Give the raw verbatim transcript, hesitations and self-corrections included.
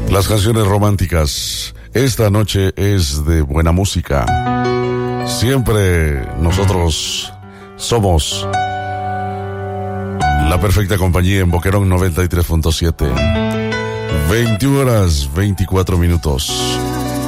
Las canciones románticas. Esta noche es de buena música. Siempre nosotros somos la perfecta compañía en Boquerón noventa y tres punto siete. veintiuna horas, veinticuatro minutos.